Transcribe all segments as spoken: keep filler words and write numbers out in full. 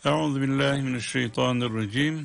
Euzu billahi mineşşeytanirracim.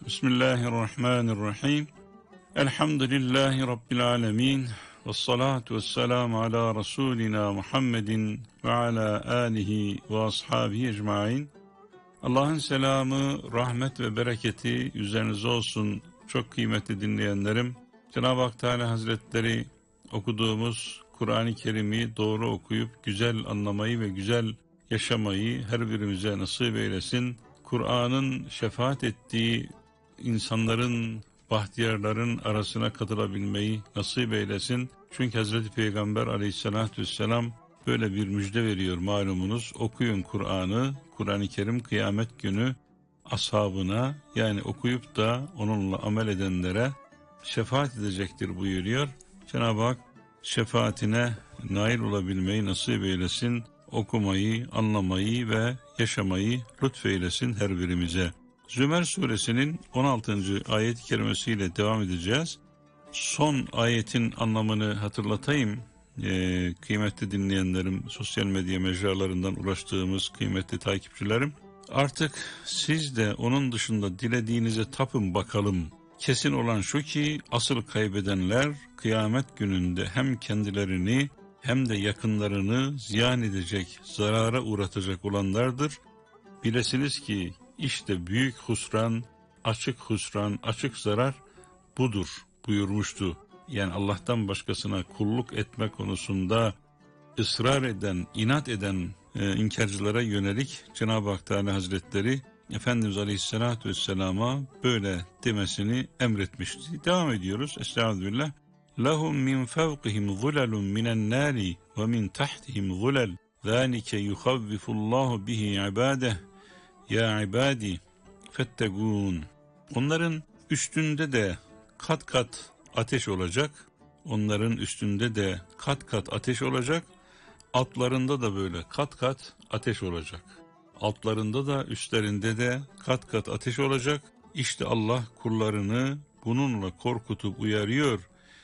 Bismillahirrahmanirrahim. Elhamdülillahi rabbil alamin. Ves salatu vesselamu ala rasulina Muhammedin ve ala alihi ve ashabihi ecmaîn. Allah'ın selamı, rahmet ve bereketi üzerinize olsun çok kıymetli dinleyenlerim. Cenab-ı Hak Teala Hazretleri okuduğumuz Kur'an-ı Kerim'i doğru okuyup güzel anlamayı ve güzel yaşamayı her birimize nasip eylesin. Kur'an'ın şefaat ettiği insanların, bahtiyarların arasına katılabilmeyi nasip eylesin. Çünkü Hazreti Peygamber aleyhissalatü vesselam böyle bir müjde veriyor malumunuz. Okuyun Kur'an'ı, Kur'an-ı Kerim kıyamet günü ashabına, yani okuyup da onunla amel edenlere şefaat edecektir buyuruyor. Cenab-ı Hak şefaatine nail olabilmeyi nasip eylesin. Okumayı, anlamayı ve yaşamayı lütfeylesin her birimize. Zümer suresinin on altıncı ayet-i kerimesiyle devam edeceğiz. Son ayetin anlamını hatırlatayım. Ee, kıymetli dinleyenlerim, sosyal medya mecralarından ulaştığımız kıymetli takipçilerim. Artık siz de onun dışında dilediğinize tapın bakalım. Kesin olan şu ki asıl kaybedenler kıyamet gününde hem kendilerini hem de yakınlarını ziyan edecek, zarara uğratacak olanlardır. Bilesiniz ki işte büyük husran, açık husran, açık zarar budur buyurmuştu. Yani Allah'tan başkasına kulluk etme konusunda ısrar eden, inat eden e, inkarcılara yönelik Cenab-ı Hak Teala Hazretleri Efendimiz Aleyhisselatü Vesselam'a böyle demesini emretmişti. Devam ediyoruz. Estağfirullah. لَهُمْ مِنْ فَوْقِهِمْ ظُلَلٌ مِنَ النَّارِ وَمِنْ تَحْتِهِمْ ظُلَلٌ ذَٰلِكَ يُخَوِّفُ اللّٰهُ بِهِ عِبَادَهُ يَا عِبَادِ فَاتَّقُونَ. Onların üstünde de kat kat ateş olacak. Onların üstünde de kat kat ateş olacak. Altlarında da böyle kat kat ateş olacak. Altlarında da üstlerinde de kat kat ateş olacak. İşte Allah kullarını bununla korkutup uyarıyor.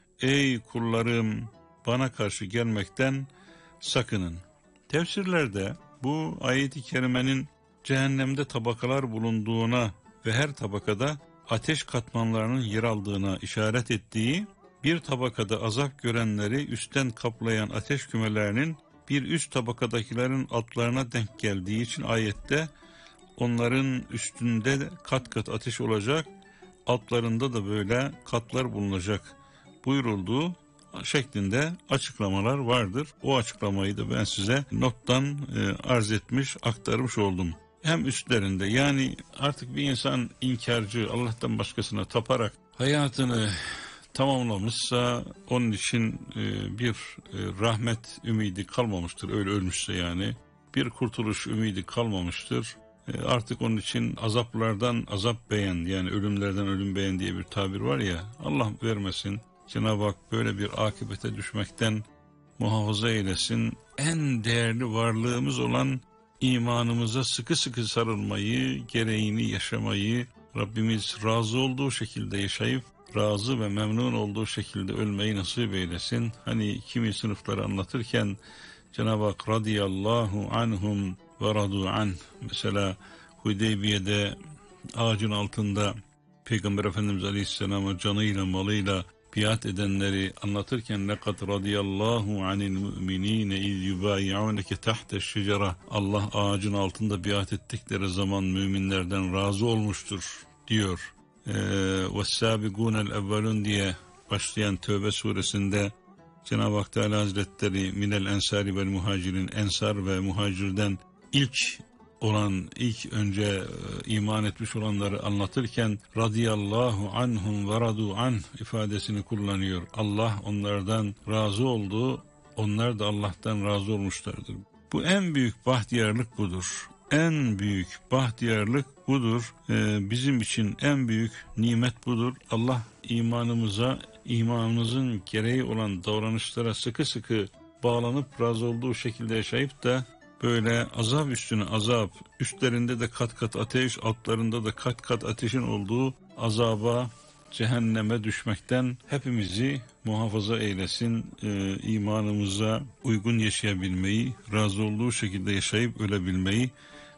Ey kullarım, bana karşı gelmekten sakının. Tefsirlerde bu ayet-i kerimenin cehennemde tabakalar bulunduğuna ve her tabakada ateş katmanlarının yer aldığına işaret ettiği, bir tabakada azap görenleri üstten kaplayan ateş kümelerinin bir üst tabakadakilerin altlarına denk geldiği için ayette onların üstünde kat kat ateş olacak, altlarında da böyle katlar bulunacak buyurulduğu şeklinde açıklamalar vardır. O açıklamayı da ben size nottan e, arz etmiş, aktarmış oldum. Hem üstlerinde, yani artık bir insan inkarcı, Allah'tan başkasına taparak hayatını tamamlamışsa onun için e, bir e, rahmet ümidi kalmamıştır. Öyle ölmüşse yani bir kurtuluş ümidi kalmamıştır. E, artık onun için azaplardan azap beğen, yani ölümlerden ölüm beğen diye bir tabir var ya, Allah vermesin. Cenab-ı Hak böyle bir akıbete düşmekten muhafaza eylesin. En değerli varlığımız olan imanımıza sıkı sıkı sarılmayı, gereğini yaşamayı, Rabbimiz razı olduğu şekilde yaşayıp razı ve memnun olduğu şekilde ölmeyi nasip eylesin. Hani kimi sınıfları anlatırken Cenab-ı Hak radiyallahu anhum ve radu anh, mesela Hudeybiye'de ağacın altında Peygamber Efendimiz Aleyhisselam'a canıyla malıyla biat edenleri anlatırken لَقَدْ رَضِيَ اللّٰهُ عَنِ الْمُؤْمِنِينَ اِذْ يُبَايِعُونَكَ تَحْتَ الشِّجَرَةِ Allah ağacın altında biat ettikleri zaman müminlerden razı olmuştur diyor. Ee, وَالسَّابِقُونَ الْاَوَّلُونَ diye başlayan Tevbe suresinde Cenab-ı Hak Teala Hazretleri minel ensari vel muhacirin, ensar ve muhacirden ilk olan, ilk önce e, iman etmiş olanları anlatırken radiyallahu anhum ve radu anh ifadesini kullanıyor. Allah onlardan razı oldu, onlar da Allah'tan razı olmuşlardır. Bu en büyük bahtiyarlık budur. En büyük bahtiyarlık budur. Ee, bizim için en büyük nimet budur. Allah imanımıza, imanımızın gereği olan davranışlara sıkı sıkı bağlanıp razı olduğu şekilde yaşayıp da böyle azap üstüne azap, üstlerinde de kat kat ateş, altlarında da kat kat ateşin olduğu azaba, cehenneme düşmekten hepimizi muhafaza eylesin. Ee, imanımıza uygun yaşayabilmeyi, razı olduğu şekilde yaşayıp ölebilmeyi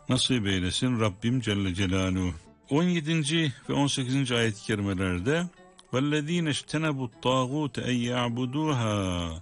nasip eylesin Rabbim Celle Celaluhu. on yedinci ve on sekizinci ayet-i kerimelerde وَالَّذ۪ينَ اجْتَنَبُوا الطَّاغُوتَ اَنْ يَعْبُدُوهَا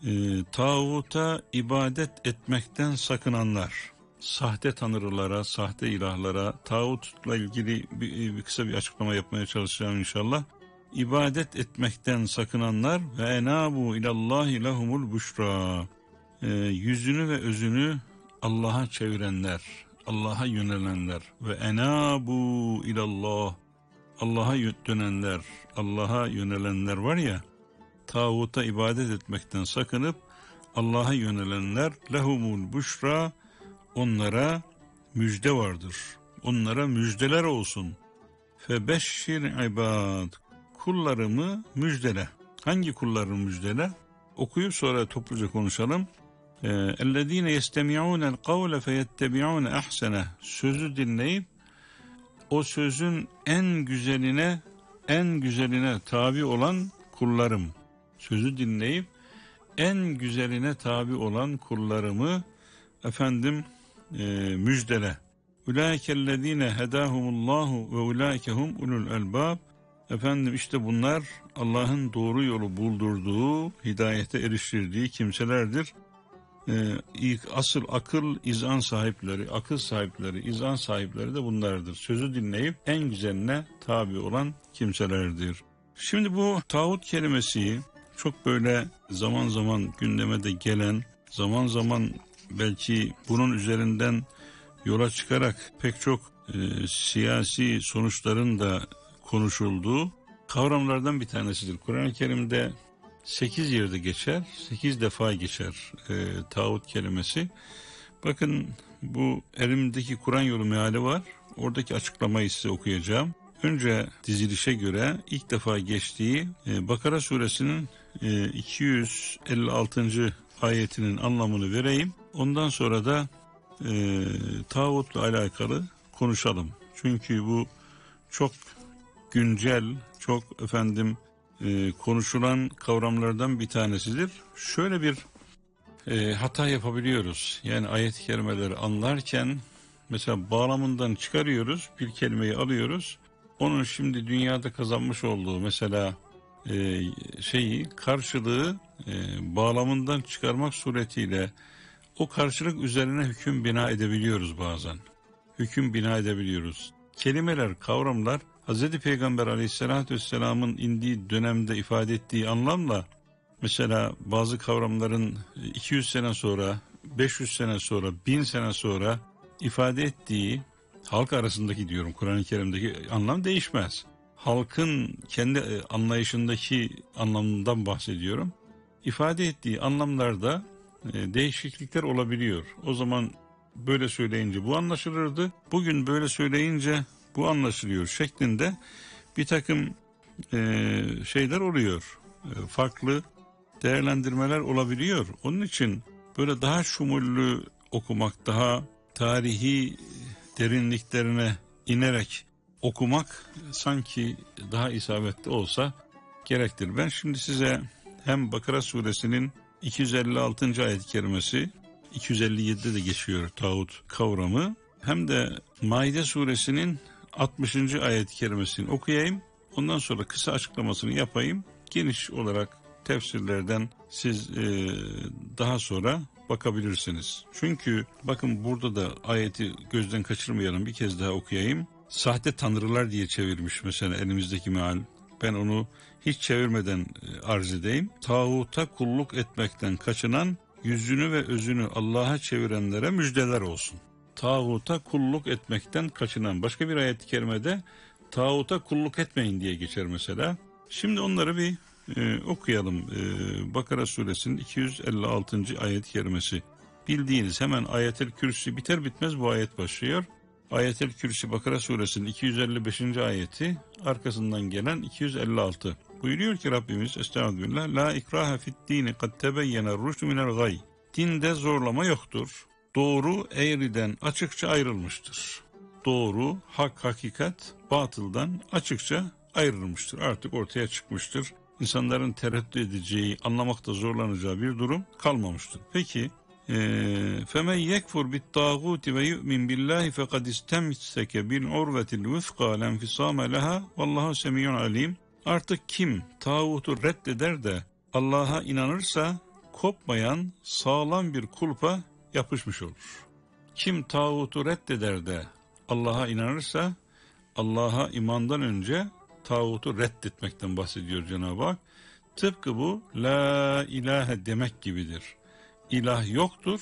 Tağuta ibadet etmekten sakınanlar, sahte tanrılara, sahte ilahlara, tağutla ilgili bir, bir kısa bir açıklama yapmaya çalışacağım inşallah. İbadet etmekten sakınanlar ve enabu ilallahi lehumul buşra. E, yüzünü ve özünü Allah'a çevirenler, Allah'a yönelenler ve enabu ilallah, Allah'a dönenler, Allah'a yönelenler var ya, tağuta ibadet etmekten sakınıp Allah'a yönelenler lehumul buşra, onlara müjde vardır. Onlara müjdeler olsun. Febeşşir ibad, kullarımı müjdele. Hangi kullarımı müjdele? Okuyup sonra topluca konuşalım. اَلَّذ۪ينَ يَسْتَمِعُونَ الْقَوْلَ فَيَتَّبِعُونَ اَحْسَنَهُ Sözü dinleyip o sözün en güzeline, en güzeline tabi olan kullarım. Sözü dinleyip en güzeline tabi olan kullarımı efendim e, müjdele. Ulaikellezine hedahumullahu ve ulaikehum ulul elbab. Efendim işte bunlar Allah'ın doğru yolu buldurduğu, hidayete eriştirdiği kimselerdir. Ee, ilk asıl akıl izan sahipleri, akıl sahipleri, izan sahipleri de bunlardır. Sözü dinleyip en güzeline tabi olan kimselerdir. Şimdi bu tağut kelimesi çok böyle zaman zaman gündeme de gelen, zaman zaman belki bunun üzerinden yola çıkarak pek çok e, siyasi sonuçların da konuşulduğu kavramlardan bir tanesidir. Kur'an-ı Kerim'de sekiz yerde geçer, sekiz defa geçer e, tağut kelimesi. Bakın bu elimdeki Kur'an yolu meali var. Oradaki açıklamayı size okuyacağım. Önce dizilişe göre ilk defa geçtiği e, Bakara suresinin e, iki yüz elli altıncı ayetinin anlamını vereyim. Ondan sonra da e, tağutla alakalı konuşalım. Çünkü bu çok güncel, çok efendim e, konuşulan kavramlardan bir tanesidir. Şöyle bir e, hata yapabiliyoruz. Yani ayet-i kerimeleri anlarken mesela bağlamından çıkarıyoruz, bir kelimeyi alıyoruz. Onun şimdi dünyada kazanmış olduğu mesela e, şeyi, karşılığı e, bağlamından çıkarmak suretiyle o karşılık üzerine hüküm bina edebiliyoruz bazen. Hüküm bina edebiliyoruz. Kelimeler, kavramlar Hz. Peygamber Aleyhisselatü Vesselam'ın indiği dönemde ifade ettiği anlamla mesela bazı kavramların iki yüz sene sonra, beş yüz sene sonra, bin sene sonra ifade ettiği halk arasındaki diyorum Kur'an-ı Kerim'deki anlam değişmez. Halkın kendi anlayışındaki anlamından bahsediyorum. İfade ettiği anlamlarda değişiklikler olabiliyor. O zaman böyle söyleyince bu anlaşılırdı. Bugün böyle söyleyince bu anlaşılıyor şeklinde bir takım e, şeyler oluyor. E, farklı değerlendirmeler olabiliyor. Onun için böyle daha şumullü okumak, daha tarihi derinliklerine inerek okumak sanki daha isabetli olsa gerektir. Ben şimdi size hem Bakara suresinin iki yüz elli altıncı ayet-i kerimesi, iki yüz elli yedide de geçiyor tağut kavramı, hem de Maide suresinin altmışıncı ayet-i kerimesini okuyayım. Ondan sonra kısa açıklamasını yapayım. Geniş olarak tefsirlerden siz e, daha sonra bakabilirsiniz. Çünkü bakın burada da ayeti gözden kaçırmayalım, bir kez daha okuyayım. Sahte tanrılar diye çevirmiş mesela elimizdeki meal. Ben onu hiç çevirmeden arz edeyim. Tağuta kulluk etmekten kaçınan, yüzünü ve özünü Allah'a çevirenlere müjdeler olsun. Tağuta kulluk etmekten kaçınan. Başka bir ayet-i kerimede tağuta kulluk etmeyin diye geçer mesela. Şimdi onları bir e, okuyalım. E, Bakara suresinin iki yüz elli altıncı ayet-i kerimesi. Bildiğiniz hemen Ayet-el Kürsi biter bitmez bu ayet başlıyor. Ayet-el Kürsi Bakara suresinin iki yüz elli beşinci ayeti, arkasından gelen iki yüz elli altı. Buyuruyor ki Rabbimiz Estağfirullah, La ikrahe fit dini kad tebeyyene rüştü minel gay. Dinde zorlama yoktur. Doğru eğriden açıkça ayrılmıştır. Doğru, hak, hakikat, batıldan açıkça ayrılmıştır. Artık ortaya çıkmıştır. İnsanların tereddüt edeceği, anlamakta zorlanacağı bir durum kalmamıştır. Peki فَمَنْ يَكْفُرْ بِالطَّاغُوتِ وَيُؤْمِنْ بِاللّٰهِ فَقَدْ اسْتَمْسَكَ بِالْعُرْوَةِ الْوُثْقَى لَا انْفِصَامَ لَهَا وَاللّٰهُ سَمِيعٌ عَلِيمٌ. Artık kim tağutu reddeder de Allah'a inanırsa kopmayan sağlam bir kulpa yapışmış olur. Kim tağutu reddeder de Allah'a inanırsa, Allah'a imandan önce tağutu reddetmekten bahsediyor Cenab-ı Hak. Tıpkı bu la ilahe demek gibidir. İlah yoktur.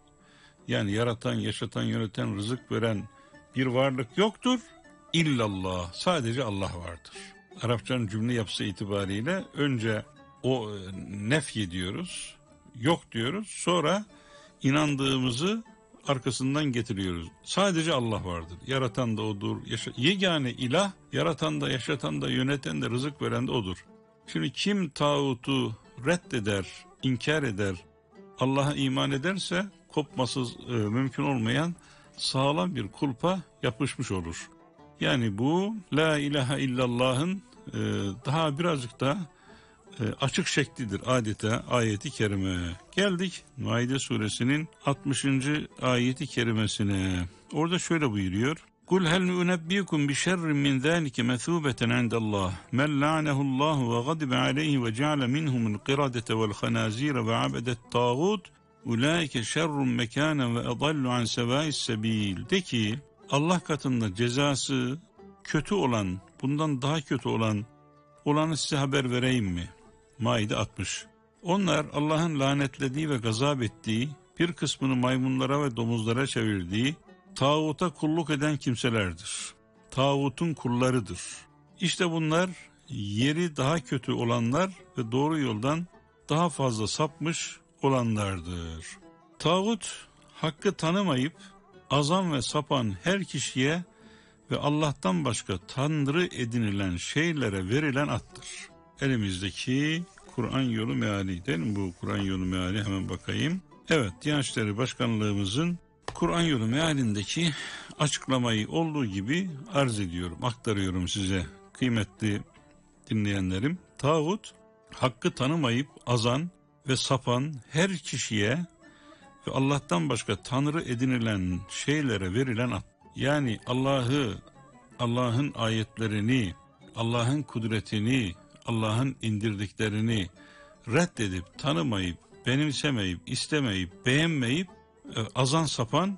Yani yaratan, yaşatan, yöneten, rızık veren bir varlık yoktur. İllallah. Sadece Allah vardır. Arapçanın cümle yapısı itibariyle önce o nefy ediyoruz, yok diyoruz. Sonra inandığımızı arkasından getiriyoruz. Sadece Allah vardır. Yaratan da odur. Yaşa- Yegane ilah, yaratan da, yaşatan da, yöneten de, rızık veren de odur. Şimdi kim tağutu reddeder, inkar eder, Allah'a iman ederse kopmasız e, mümkün olmayan sağlam bir kulpa yapışmış olur. Yani bu la ilahe illallah'ın e, daha birazcık da e, açık şeklidir adeta ayeti kerime. Geldik Maide suresinin altmışıncı ayeti kerimesine. Orada şöyle buyuruyor. Kul hel nunebbiukum bi şerrin min zalike mesubeten indallah men la'nehu'llah ve gadibe aleyhi ve ceale minhumul qiradete vel hanazira ve abedet tağut ulaike şerrun mekanen ve adallu an sevâis sebil. De ki Allah katında cezası kötü olan, bundan daha kötü olan olanı size haber vereyim mi? Maide altmış. Onlar Allah'ın lanetlediği ve gazap ettiği, bir kısmını maymunlara ve domuzlara çevirdiği, tağuta kulluk eden kimselerdir. Tağutun kullarıdır. İşte bunlar yeri daha kötü olanlar ve doğru yoldan daha fazla sapmış olanlardır. Tağut, hakkı tanımayıp azan ve sapan her kişiye ve Allah'tan başka tanrı edinilen şeylere verilen addır. Elimizdeki Kur'an yolu meali değil mi bu Kur'an yolu meali, hemen bakayım. Evet, Diyanet İşleri Başkanlığımızın Kur'an yolu mealindeki açıklamayı olduğu gibi arz ediyorum, aktarıyorum size kıymetli dinleyenlerim. Tağut, hakkı tanımayıp azan ve sapan her kişiye ve Allah'tan başka tanrı edinilen şeylere verilen ad. Yani Allah'ı, Allah'ın ayetlerini, Allah'ın kudretini, Allah'ın indirdiklerini reddedip, tanımayıp, benimsemeyip, istemeyip, beğenmeyip azan sapan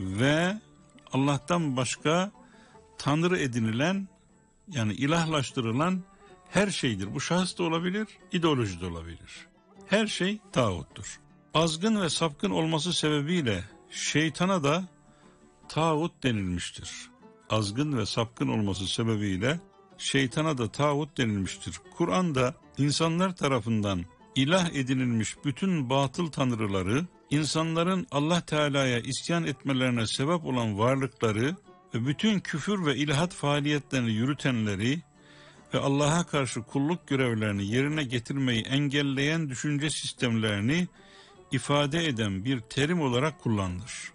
ve Allah'tan başka tanrı edinilen, yani ilahlaştırılan her şeydir. Bu şahıs da olabilir, ideoloji de olabilir. Her şey tağuttur. Azgın ve sapkın olması sebebiyle şeytana da tağut denilmiştir. Azgın ve sapkın olması sebebiyle şeytana da tağut denilmiştir. Kur'an'da insanlar tarafından ilah edinilmiş bütün batıl tanrıları, insanların Allah Teala'ya isyan etmelerine sebep olan varlıkları ve bütün küfür ve ilhat faaliyetlerini yürütenleri ve Allah'a karşı kulluk görevlerini yerine getirmeyi engelleyen düşünce sistemlerini ifade eden bir terim olarak kullanılır.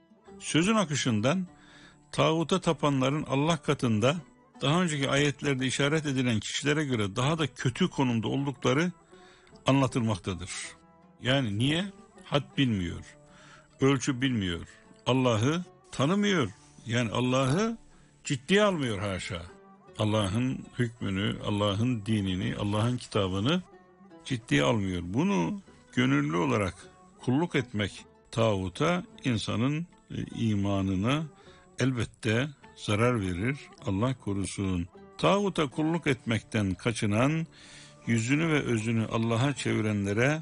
Sözün akışından tağuta tapanların Allah katında daha önceki ayetlerde işaret edilen kişilere göre daha da kötü konumda oldukları anlatılmaktadır. Yani niye? Had bilmiyor, ölçü bilmiyor, Allah'ı tanımıyor. Yani Allah'ı ciddiye almıyor haşa. Allah'ın hükmünü, Allah'ın dinini, Allah'ın kitabını ciddiye almıyor. Bunu gönüllü olarak kulluk etmek tağuta insanın imanına elbette zarar verir. Allah korusun. Tağuta kulluk etmekten kaçınan, yüzünü ve özünü Allah'a çevirenlere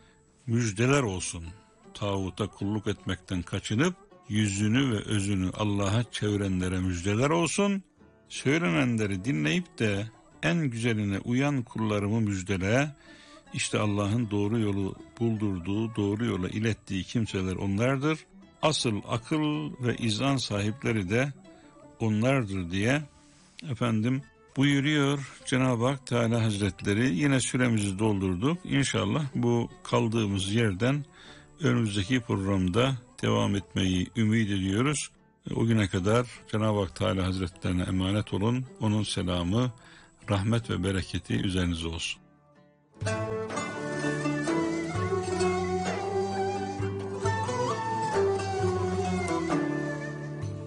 müjdeler olsun. Tağuta kulluk etmekten kaçınıp yüzünü ve özünü Allah'a çevirenlere müjdeler olsun. Söylenenleri dinleyip de en güzeline uyan kullarımı müjdele. İşte Allah'ın doğru yolu buldurduğu, doğru yola ilettiği kimseler onlardır. Asıl akıl ve izan sahipleri de onlardır diye efendim buyuruyor Cenab-ı Hak Teala Hazretleri. Yine süremizi doldurduk. İnşallah bu kaldığımız yerden önümüzdeki programda devam etmeyi ümit ediyoruz. O güne kadar Cenab-ı Hak Teala Hazretlerine emanet olun. Onun selamı, rahmet ve bereketi üzerinize olsun.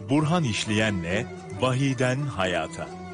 Burhan İşleyen'le Vahiden Hayata.